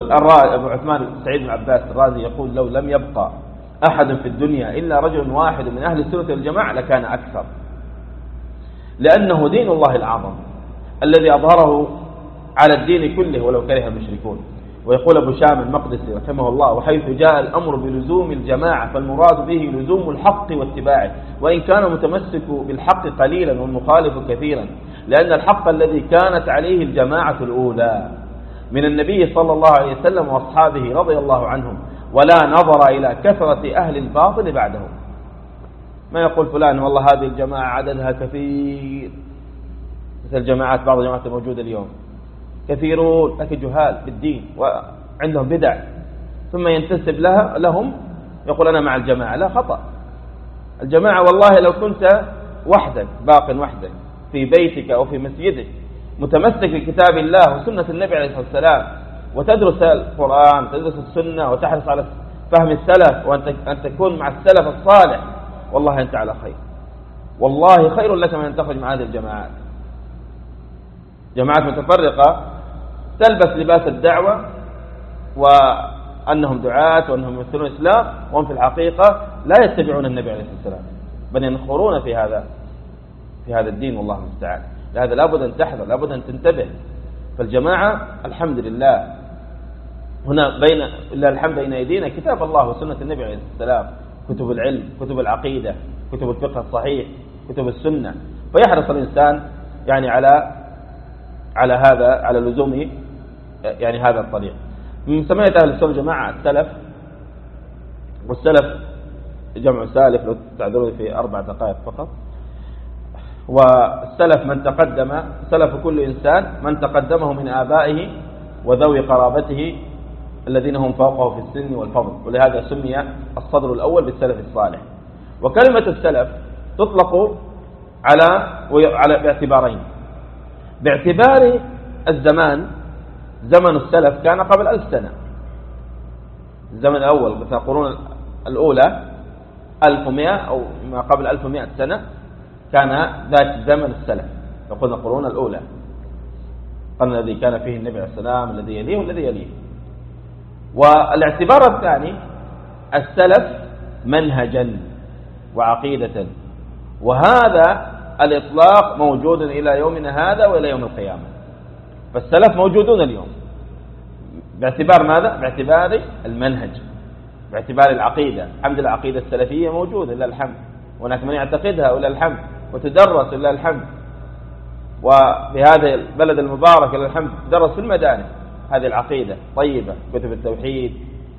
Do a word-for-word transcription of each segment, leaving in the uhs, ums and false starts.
أبو عثمان سعيد بن عباس الرازي يقول: لو لم يبقى أحد في الدنيا إلا رجل واحد من أهل السنة والجماعة لكان أكثر، لأنه دين الله الأعظم الذي أظهره على الدين كله ولو كره المشركون. ويقول أبو شام المقدسي رحمه الله: وحيث جاء الأمر بلزوم الجماعة فالمراد به لزوم الحق واتباعه، وإن كان متمسك بالحق قليلا والمخالف كثيرا، لأن الحق الذي كانت عليه الجماعة الأولى من النبي صلى الله عليه وسلم وأصحابه رضي الله عنهم، ولا نظر إلى كثرة أهل الباطل بعدهم. ما يقول فلان والله هذه الجماعة عددها كثير، مثل الجماعات بعض الجماعات الموجودة اليوم كثيرون لكن جهال بالدين وعندهم بدع، ثم ينتسب لها لهم يقول أنا مع الجماعة. لا، خطأ. الجماعة والله لو كنت وحدك باق وحدك في بيتك أو في مسجدك متمسك بكتاب الله وسنة النبي عليه الصلاة والسلام، وتدرس القرآن وتدرس السنة وتحرص على فهم السلف وأن تكون مع السلف الصالح، والله أنت على خير، والله خير لك من أن تخرج مع هذه الجماعات. جماعات متفرقة تلبس لباس الدعوة وأنهم دعاة وأنهم يمثلون الإسلام، وهم في الحقيقة لا يتبعون النبي عليه الصلاة والسلام، بل ينخرون في هذا في هذا الدين، والله المستعان. لهذا لابد أن تحذر، لابد أن تنتبه. فالجماعة الحمد لله هنا بين إلا الحمد بين أيدينا كتاب الله وسنة النبي عليه الصلاة والسلام، كتب العلم، كتب العقيدة، كتب الفقه الصحيح، كتب السنة. فيحرص الإنسان يعني على على هذا على لزوم يعني هذا الطريق. من مسميات أهل السنة والجماعة السلف، والسلف جمع سالف لو تعذروني في أربع دقائق فقط. والسلف من تقدم، سلف كل إنسان من تقدمه من آبائه وذوي قرابته الذين هم فوقه في السن والفضل، ولهذا سمي الصدر الأول بالسلف الصالح. وكلمة السلف تطلق على على باعتبارين: باعتبار الزمان، زمن السلف كان قبل ألف سنة، الزمن الأول مثل القرون الأولى ألف ومئة أو ما قبل ألف ومئة سنة كان ذات زمن السلف، يقول القرون الأولى، القرن الذي كان فيه النبي عليه السلام، الذي يليه والذي يليه. والاعتبار الثاني السلف منهجا وعقيدة، وهذا الإطلاق موجود إلى يومنا هذا وإلى يوم القيامة. فالسلف موجودون اليوم باعتبار ماذا؟ باعتبار المنهج، باعتبار العقيدة. الحمد لله العقيدة السلفية موجودة لله الحمد، وهناك من يعتقدها ولله الحمد، وتدرس لله الحمد، وفي هذا البلد المبارك لله الحمد تدرس في المدارس هذه العقيدة طيبة، كتب التوحيد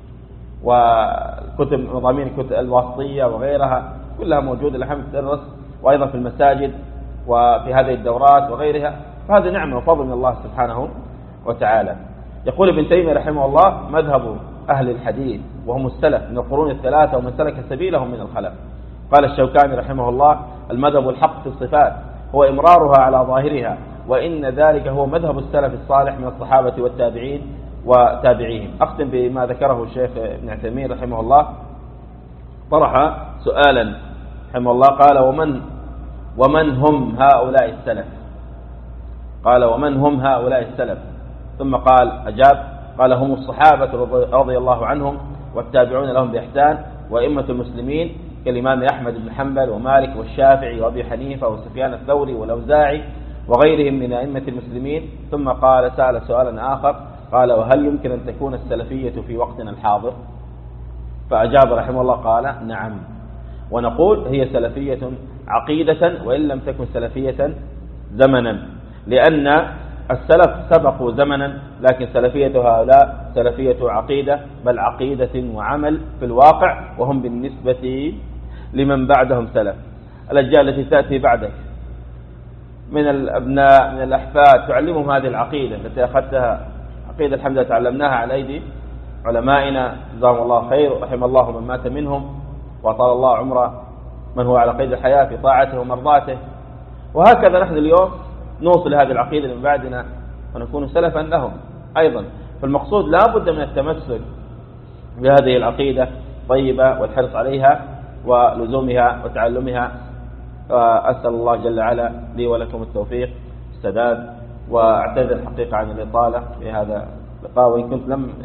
وكتب مضامين كتب الواسطية وغيرها كلها موجودة لله الحمد تدرس، وأيضا في المساجد وفي هذه الدورات وغيرها. فهذه نعمة وفضل من الله سبحانه وتعالى. يقول ابن تيمية رحمه الله: مذهب أهل الحديث وهم السلف من القرون الثلاثة ومن سلك سبيلهم من الخلف. قال الشوكاني رحمه الله: المذهب الحق في الصفات هو إمرارها على ظاهرها، وإن ذلك هو مذهب السلف الصالح من الصحابة والتابعين وتابعيهم. أختم بما ذكره الشيخ ابن عثيمين رحمه الله، طرح سؤالا رحمه الله، قال: ومن ومن هم هؤلاء السلف؟ قال: ومن هم هؤلاء السلف؟ ثم قال أجاب قال: هم الصحابة رضي الله عنهم والتابعون لهم بإحسان وأئمة المسلمين كالإمام أحمد بن حنبل ومالك والشافعي وأبي حنيفة وسفيان الثوري والأوزاعي وغيرهم من أئمة المسلمين. ثم قال سأل سؤالا آخر، قال: وهل يمكن أن تكون السلفية في وقتنا الحاضر؟ فأجاب رحمه الله قال: نعم، ونقول هي سلفية عقيدة وإن لم تكن سلفية زمنا، لأن السلف سبقوا زمنا، لكن سلفية هؤلاء سلفية عقيدة، بل عقيدة وعمل في الواقع، وهم بالنسبة لمن بعدهم سلف. الأجيال التي تأتي بعدك من الأبناء من الأحفاد تعلمهم هذه العقيدة التي أخذتها، عقيدة الحمد لله تعلمناها على أيدي علمائنا جزاهم الله خير، رحم الله من مات منهم، وأطال الله عمره من هو على قيد الحياة في طاعته ومرضاته. وهكذا نحن اليوم نوصل هذه العقيدة من بعدنا ونكون سلفا لهم أيضا. فالمقصود لا بد من التمسك بهذه العقيدة طيبة والحرص عليها ولزومها وتعلمها. وأسأل الله جل وعلا لي ولكم التوفيق السداد، وأعتذر الحقيقة عن الإطالة في هذا اللقاء، وإن كنت لم